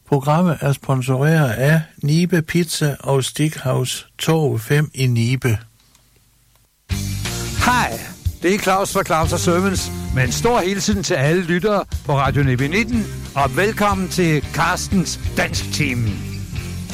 Programmet er sponsoreret af Nibe Pizza og Stikhaus Torv 5 i Nibe. Hej, det er Claus fra Claus & Servants med en stor hilsen til alle lyttere på Radio 19 og velkommen til Carstens Dansk Team.